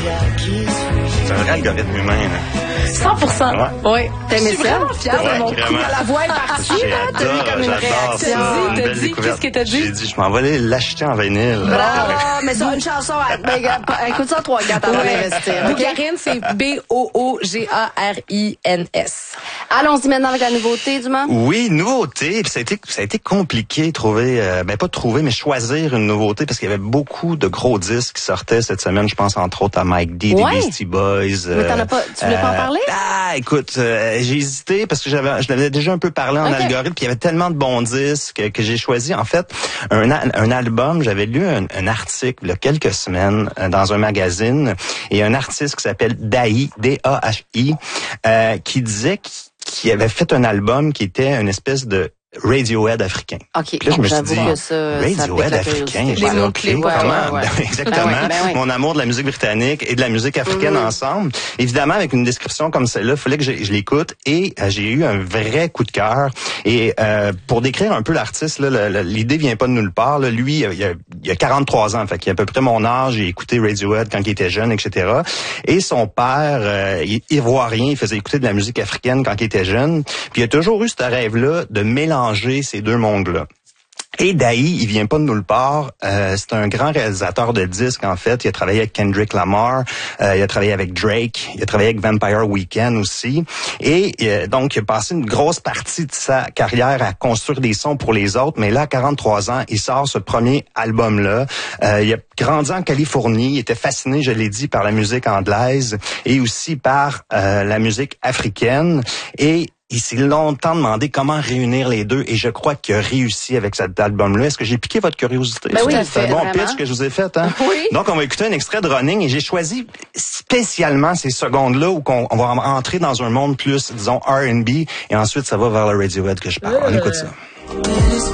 C'est un vrai algorithme humain, là. 100%. Oui. T'aimais ça? Vraiment fière de mon coup. Vraiment. La voix est partie, là. T'as eu comme une réaction. T'as dit, qu'est-ce que t'as dit? J'ai dit, je m'en vais aller l'acheter en vinyle. Ah, mais ça, une chanson, écoute ça 3-4 avant d'investir. Bougarins, c'est B-O-O-G-A-R-I-N-S. Allons-y maintenant avec la nouveauté, Dumas. Oui, nouveauté. Puis ça a été compliqué de trouver, pas de trouver, mais choisir une nouveauté parce qu'il y avait beaucoup de gros disques qui sortaient cette semaine. Je pense entre autres à Mike D, des Beastie Boys. Mais t'en as pas, tu voulais pas en parler? Écoute, j'ai hésité parce que je l'avais déjà un peu parlé en algorithme. Puis il y avait tellement de bons disques que j'ai choisi en fait un album. J'avais lu un article il y a quelques semaines dans un magazine et un artiste qui s'appelle Dahi, D-A-H-I, qui disait qu'il avait fait un album qui était une espèce de Radiohead africain. OK. Puis là, je me suis dit, Radiohead africain, Les mots-clés, comment? Exactement. Mon amour de la musique britannique et de la musique africaine ensemble. Évidemment, avec une description comme celle-là, il fallait que je l'écoute et j'ai eu un vrai coup de cœur. Et pour décrire un peu l'artiste, l'idée vient pas de nulle part. Là. Lui, il a 43 ans, fait qu'il a à peu près mon âge. Il a écouté Radiohead quand il était jeune, etc. Et son père, ivoirien, il faisait écouter de la musique africaine quand il était jeune. Puis il a toujours eu ce rêve-là de mélanger ces deux mondes-là. Et Dahi, il vient pas de nulle part. C'est un grand réalisateur de disques, en fait. Il a travaillé avec Kendrick Lamar, il a travaillé avec Drake, il a travaillé avec Vampire Weekend aussi. Et donc, il a passé une grosse partie de sa carrière à construire des sons pour les autres. Mais là, à 43 ans, il sort ce premier album-là. Il a grandi en Californie. Il était fasciné, je l'ai dit, par la musique anglaise et aussi par la musique africaine. Et il s'est longtemps demandé comment réunir les deux et je crois qu'il a réussi avec cet album-là. Est-ce que j'ai piqué votre curiosité? Ben oui, c'est un bon pitch que je vous ai fait, hein? Oui. Donc, on va écouter un extrait de Running et j'ai choisi spécialement ces secondes-là où on va entrer dans un monde plus, disons, R&B et ensuite ça va vers le Radiohead que je parle. On écoute ça.